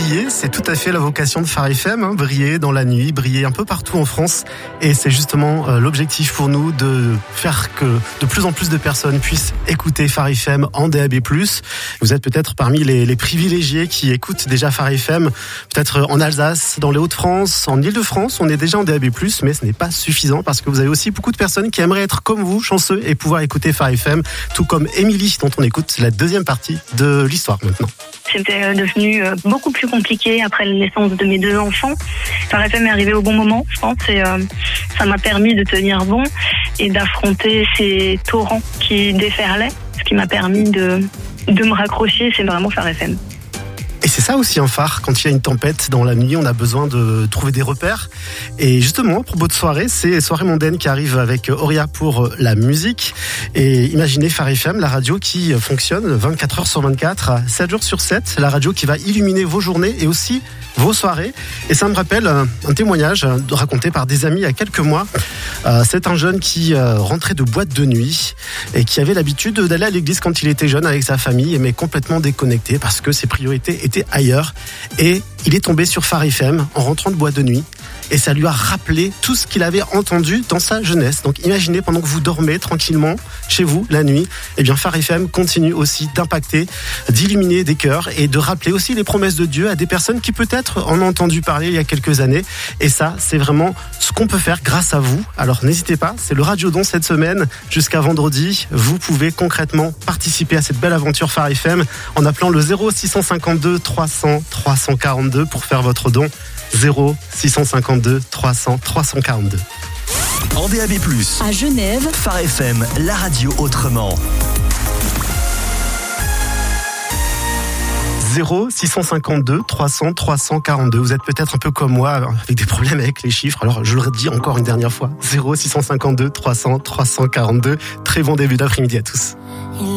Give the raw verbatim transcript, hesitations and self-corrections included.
briller, c'est tout à fait la vocation de Phare F M, hein, briller dans la nuit, briller un peu partout en France. Et c'est justement euh, l'objectif pour nous de faire que de plus en plus de personnes puissent écouter Phare F M en D A B plus. Vous êtes peut-être parmi les, les privilégiés qui écoutent déjà Phare F M, peut-être en Alsace, dans les Hauts-de-France, en Île-de-France, on est déjà en D A B plus, mais ce n'est pas suffisant parce que vous avez aussi beaucoup de personnes qui aimeraient être comme vous, chanceux, et pouvoir écouter Phare F M, tout comme Émilie, dont on écoute la deuxième partie de l'histoire maintenant. C'était devenu beaucoup plus compliqué après la naissance de mes deux enfants. Phare F M est arrivé au bon moment, je pense, et euh, ça m'a permis de tenir bon et d'affronter ces torrents qui déferlaient. Ce qui m'a permis de, de me raccrocher, c'est vraiment Phare F M. Et c'est ça aussi un phare, quand il y a une tempête dans la nuit, on a besoin de trouver des repères. Et justement, à propos de soirée, c'est Soirée mondaine qui arrive avec Auria pour la musique. Et imaginez Phare F M, la radio qui fonctionne vingt-quatre heures sur vingt-quatre, sept jours sur sept, la radio qui va illuminer vos journées et aussi vos soirées. Et ça me rappelle un témoignage raconté par des amis il y a quelques mois. C'est un jeune qui rentrait de boîte de nuit et qui avait l'habitude d'aller à l'église quand il était jeune avec sa famille, mais complètement déconnecté parce que ses priorités étaient ailleurs. Et il est tombé sur Phare F M en rentrant de boîte de nuit. Et ça lui a rappelé tout ce qu'il avait entendu dans sa jeunesse. Donc imaginez, pendant que vous dormez tranquillement chez vous la nuit, eh bien Phare F M continue aussi d'impacter, d'illuminer des cœurs et de rappeler aussi les promesses de Dieu à des personnes qui peut-être en ont entendu parler il y a quelques années. Et ça, c'est vraiment ce qu'on peut faire grâce à vous. Alors n'hésitez pas, c'est le Radio Don cette semaine jusqu'à vendredi. Vous pouvez concrètement participer à cette belle aventure Phare F M en appelant le zéro six cent cinquante-deux trois cents trois cent quarante-deux pour faire votre don. zéro six cent cinquante-deux trois cents trois cent quarante-deux. En D A B plus, à Genève, Phare F M, la radio autrement. zéro six cent cinquante-deux trois cents trois cent quarante-deux. Vous êtes peut-être un peu comme moi avec des problèmes avec les chiffres. Alors je le redis encore une dernière fois. zéro six cent cinquante-deux trois cents trois cent quarante-deux. Très bon début d'après-midi à tous.